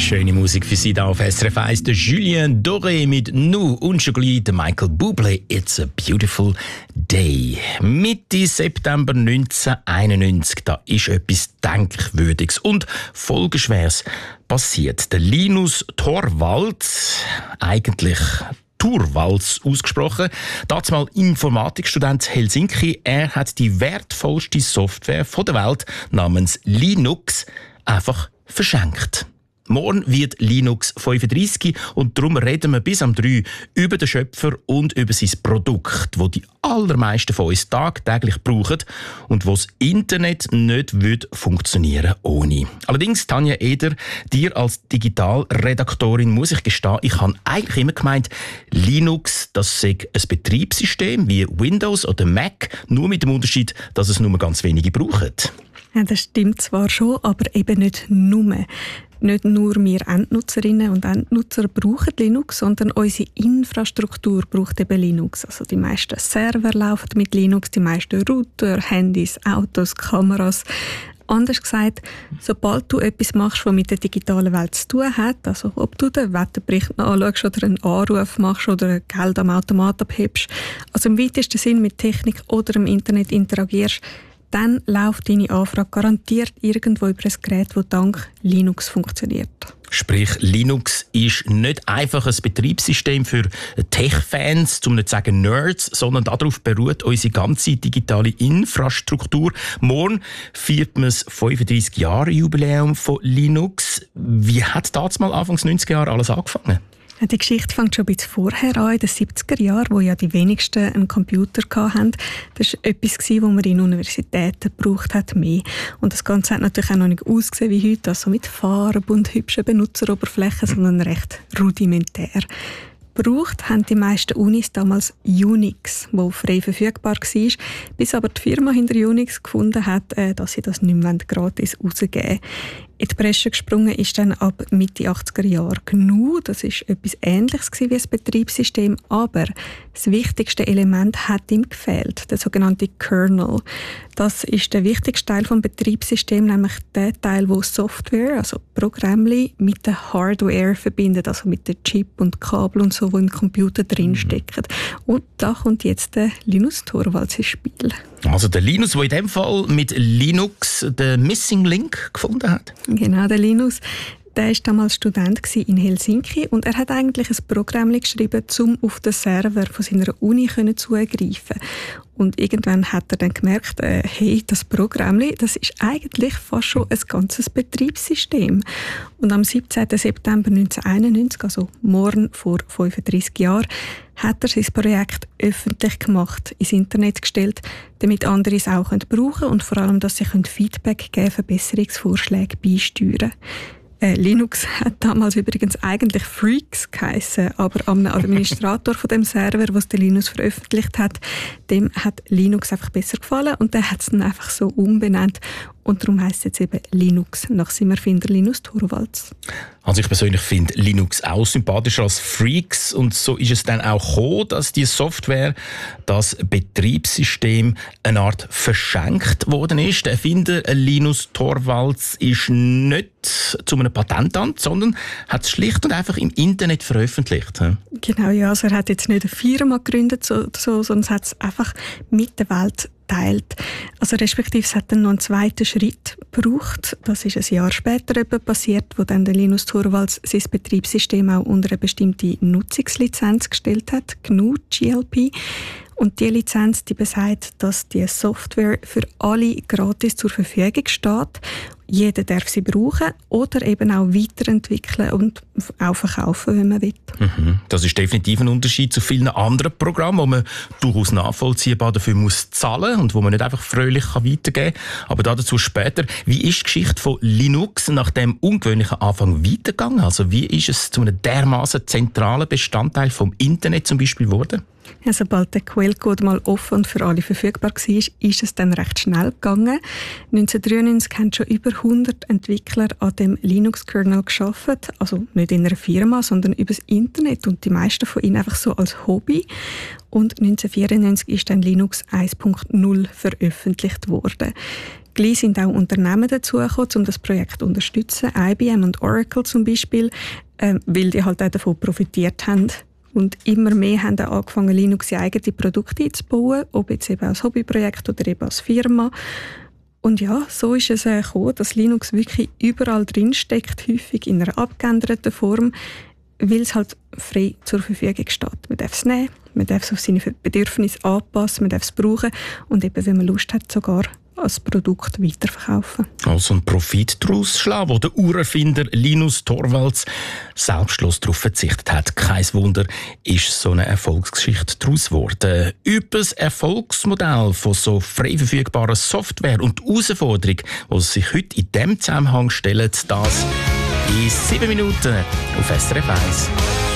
Schöne Musik für Sie da auf SRF 1. Der Julien Doré mit «Nous» und schon gleich der Michael Bublé «It's a Beautiful Day». Mitte September 1991, da ist etwas Denkwürdiges und Folgenschweres passiert. Der Linus Torvalds, eigentlich Torvalds ausgesprochen, damals Informatikstudent Helsinki, er hat die wertvollste Software der Welt namens Linux einfach verschenkt. Morgen wird Linux 35 und darum reden wir bis am 3 über den Schöpfer und über sein Produkt, das die allermeisten von uns tagtäglich brauchen und wo das Internet nicht funktionieren ohne. Allerdings, Tanja Eder, dir als Digitalredaktorin muss ich gestehen, ich habe eigentlich immer gemeint, Linux, das sei ein Betriebssystem wie Windows oder Mac, nur mit dem Unterschied, dass es nur ganz wenige brauchen. Ja, das stimmt zwar schon, aber eben nicht nur. Nicht nur wir Endnutzerinnen und Endnutzer brauchen Linux, sondern unsere Infrastruktur braucht eben Linux. Also die meisten Server laufen mit Linux, die meisten Router, Handys, Autos, Kameras. Anders gesagt, sobald du etwas machst, was mit der digitalen Welt zu tun hat, also ob du den Wetterbericht anschaust oder einen Anruf machst oder Geld am Automat abhebst, also im weitesten Sinn mit Technik oder im Internet interagierst, dann läuft deine Anfrage garantiert irgendwo über ein Gerät, das dank Linux funktioniert. Sprich, Linux ist nicht einfach ein Betriebssystem für Tech-Fans, um nicht zu sagen Nerds, sondern darauf beruht unsere ganze digitale Infrastruktur. Morgen feiert man das 35-Jahre-Jubiläum von Linux. Wie hat das mal Anfangs 90er Jahre alles angefangen? Die Geschichte fängt schon ein bisschen vorher an, in den 70er Jahren, wo ja die wenigsten einen Computer hatten. Das war etwas, was man in Universitäten gebraucht hat, mehr. Und das Ganze hat natürlich auch noch nicht ausgesehen wie heute, also mit Farben und hübschen Benutzeroberflächen, sondern recht rudimentär. Gebraucht haben die meisten Unis damals Unix, wo frei verfügbar war, bis aber die Firma hinter Unix gefunden hat, dass sie das nicht mehr gratis rausgeben wollen. In die Bresche gesprungen ist dann ab Mitte 80er Jahre GNU. Das war etwas Ähnliches wie ein Betriebssystem, aber das wichtigste Element hat ihm gefehlt, der sogenannte Kernel. Das ist der wichtigste Teil des Betriebssystems, nämlich der Teil, wo Software, also Programme, mit der Hardware verbindet, also mit dem Chip und Kabel und so, wo im Computer drinstecken. Und da kommt jetzt der Linus Torvalds ins Spiel. Also der Linus, der in dem Fall mit Linux den Missing Link gefunden hat? Genau, der Linus. Der war damals Student in Helsinki und er hat eigentlich ein Programm geschrieben, um auf den Server von seiner Uni zugreifen. Und irgendwann hat er dann gemerkt, hey, das Programm, das ist eigentlich fast schon ein ganzes Betriebssystem. Und am 17. September 1991, also morgen vor 35 Jahren, hat er sein Projekt öffentlich gemacht, ins Internet gestellt, damit andere es auch brauchen können und vor allem, dass sie Feedback geben, Verbesserungsvorschläge beisteuern. Linux hat damals übrigens eigentlich Freaks geheissen, aber am Administrator von dem Server, was der Linus veröffentlicht hat, dem hat Linux einfach besser gefallen und der hat es dann einfach so umbenannt und darum heisst es jetzt eben Linux, nach seinem Erfinder Linus Torvalds. Also ich persönlich finde Linux auch sympathischer als Freaks und so ist es dann auch gekommen, dass die Software, das Betriebssystem, eine Art verschenkt worden ist. Der Erfinder Linus Torvalds ist nicht zu einem Patentamt, sondern hat es schlicht und einfach im Internet veröffentlicht. Genau, ja, also er hat jetzt nicht eine Firma gegründet, sondern es hat es einfach mit der Welt teilt. Also respektive es hat dann noch einen zweiten Schritt gebraucht. Das ist ein Jahr später passiert, wo dann der Linus Torvalds sein Betriebssystem auch unter eine bestimmte Nutzungslizenz gestellt hat, GNU GLP. Und diese Lizenz, die besagt, dass die Software für alle gratis zur Verfügung steht. Jeder darf sie brauchen oder eben auch weiterentwickeln und auch verkaufen, wenn man will. Das ist definitiv ein Unterschied zu vielen anderen Programmen, wo man durchaus nachvollziehbar dafür muss zahlen und wo man nicht einfach fröhlich weitergeben kann. Aber dazu später. Wie ist die Geschichte von Linux nach dem ungewöhnlichen Anfang weitergegangen? Also wie ist es zu einem dermaßen zentralen Bestandteil vom Internet zum Beispiel geworden? Ja, sobald der Quellcode mal offen und für alle verfügbar war, ist es dann recht schnell gegangen. 1993 haben schon über 100 Entwickler an dem Linux-Kernel gearbeitet, also nicht in einer Firma, sondern übers Internet und die meisten von ihnen einfach so als Hobby. Und 1994 ist dann Linux 1.0 veröffentlicht worden. Gleich sind auch Unternehmen dazugekommen, um das Projekt zu unterstützen. IBM und Oracle zum Beispiel, weil die halt auch davon profitiert haben. Und immer mehr haben dann angefangen, Linux in eigene Produkte einzubauen, ob jetzt eben als Hobbyprojekt oder eben als Firma. Und ja, so ist es gekommen, dass Linux wirklich überall drinsteckt, häufig in einer abgeänderten Form, weil es halt frei zur Verfügung steht. Man darf es nehmen, man darf es auf seine Bedürfnisse anpassen, man darf es brauchen und eben, wenn man Lust hat, sogar als Produkt weiterverkaufen. Also ein Profit daraus schlagen, wo der Urerfinder Linus Torvalds selbstlos darauf verzichtet hat. Kein Wunder, ist so eine Erfolgsgeschichte daraus geworden. Über das Erfolgsmodell von so frei verfügbarer Software und die Herausforderung, die sich heute in diesem Zusammenhang stellen, das in 7 Minuten auf SRF 1.